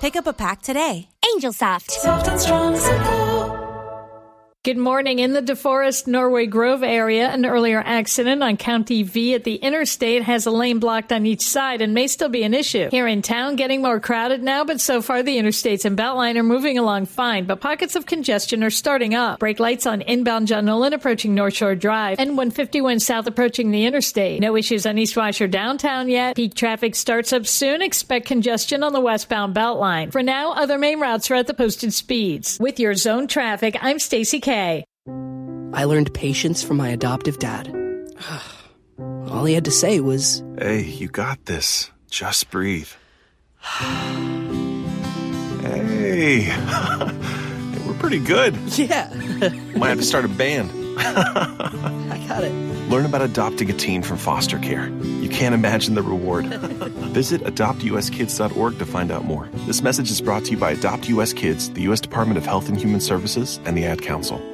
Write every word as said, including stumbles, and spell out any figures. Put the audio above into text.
Pick up a pack today. Angel Soft. Soft and strong, simple. Good morning. In the DeForest, Norway Grove area, an earlier accident on County V at the interstate has a lane blocked on each side and may still be an issue. Here in town, getting more crowded now, but so far the interstates and Beltline are moving along fine, but pockets of congestion are starting up. Brake lights on inbound John Nolan approaching North Shore Drive and one fifty-one south approaching the interstate. No issues on East Washer downtown yet. Peak traffic starts up soon. Expect congestion on the westbound Beltline. For now, other main routes are at the posted speeds. With your zone traffic, I'm Stacey K. I learned patience from my adoptive dad. All he had to say was, "Hey, you got this. Just breathe." Hey, we're pretty good. Yeah. Might have to start a band. I got it. Learn about adopting a teen from foster care. You can't imagine the reward. Visit adopt u s kids dot org to find out more. This message is brought to you by Adopt U S Kids, the U S Department of Health and Human Services, and the Ad Council.